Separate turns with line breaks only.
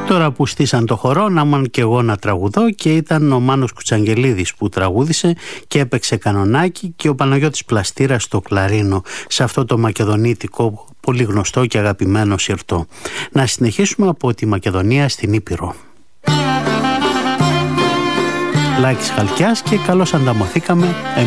Τώρα που στήσαν το χορό, να μαν και εγώ να τραγουδώ, και ήταν ο Μάνος Κουτσαγγελίδης που τραγούδισε και έπαιξε κανονάκι, και ο Παναγιώτης Πλαστήρας στο κλαρίνο, σε αυτό το μακεδονίτικο πολύ γνωστό και αγαπημένο σιρτό. Να συνεχίσουμε από τη Μακεδονία στην Ήπειρο. Λάκης Χαλκιάς και καλώς ανταμωθήκαμε.